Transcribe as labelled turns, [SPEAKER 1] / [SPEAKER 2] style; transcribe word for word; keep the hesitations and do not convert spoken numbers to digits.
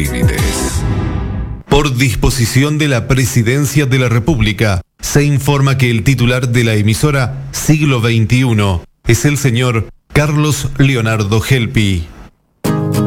[SPEAKER 1] límites. Por disposición de la Presidencia de la República, se informa que el titular de la emisora Siglo veintiuno es el señor Carlos Leonardo Gelpi.